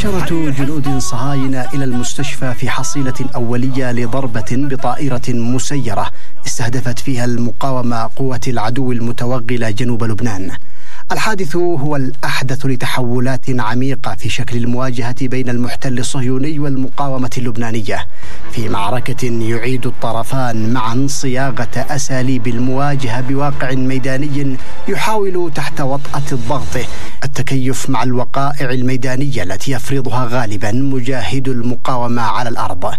مباشرة جنود صهاينة إلى المستشفى في حصيلة أولية لضربة بطائرة مسيرة استهدفت فيها المقاومة قوة العدو المتوغلة جنوب لبنان. الحادث هو الأحدث لتحولات عميقة في شكل المواجهة بين المحتل الصهيوني والمقاومة اللبنانية، في معركة يعيد الطرفان معا صياغة أساليب المواجهة بواقع ميداني يحاول تحت وطأة الضغط التكيف مع الوقائع الميدانية التي يفرضها غالبا مجاهد المقاومة على الأرض.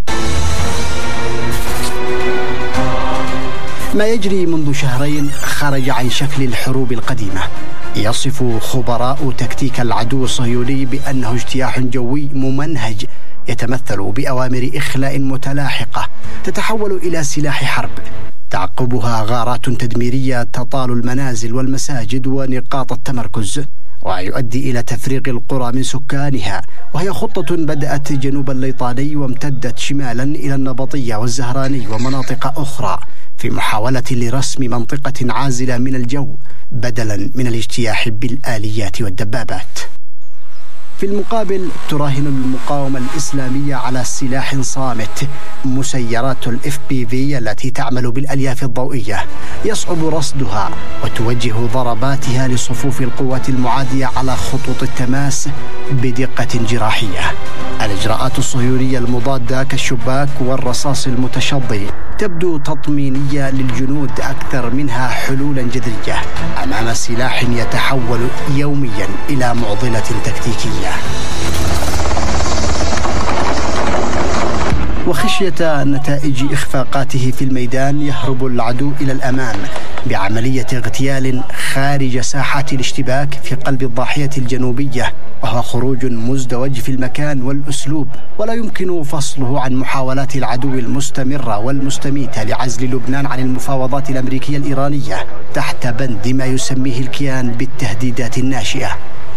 ما يجري منذ شهرين خرج عن شكل الحروب القديمة. يصف خبراء تكتيك العدو الصهيوني بأنه اجتياح جوي ممنهج يتمثل بأوامر إخلاء متلاحقة تتحول إلى سلاح حرب، تعقبها غارات تدميرية تطال المنازل والمساجد ونقاط التمركز، ويؤدي إلى تفريغ القرى من سكانها، وهي خطة بدأت جنوب الليطاني وامتدت شمالا إلى النبطية والزهراني ومناطق أخرى، في محاولة لرسم منطقة عازلة من الجو بدلا من الاجتياح بالآليات والدبابات. في المقابل تراهن المقاومة الإسلامية على سلاح صامت، مسيرات الFPV التي تعمل بالألياف الضوئية يصعب رصدها وتوجه ضرباتها لصفوف القوات المعادية على خطوط التماس بدقة جراحية. الإجراءات الصهيونية المضادة كالشباك والرصاص المتشظي تبدو تطمينية للجنود أكثر منها حلولا جذرية أمام سلاح يتحول يوميا إلى معضلة تكتيكية. وخشية نتائج إخفاقاته في الميدان يهرب العدو إلى الأمام بعملية اغتيال خارج ساحات الاشتباك في قلب الضاحية الجنوبية، وهو خروج مزدوج في المكان والأسلوب، ولا يمكن فصله عن محاولات العدو المستمرة والمستميتة لعزل لبنان عن المفاوضات الأمريكية الإيرانية تحت بند ما يسميه الكيان بالتهديدات الناشئة.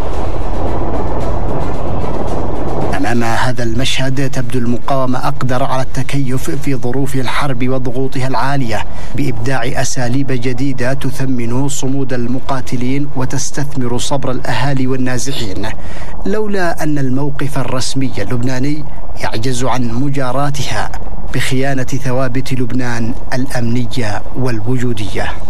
أمام هذا المشهد تبدو المقاومة أقدر على التكيف في ظروف الحرب وضغوطها العالية بإبداع أساليب جديدة تثمن صمود المقاتلين وتستثمر صبر الأهالي والنازحين، لولا أن الموقف الرسمي اللبناني يعجز عن مجاراتها بخيانة ثوابت لبنان الأمنية والوجودية.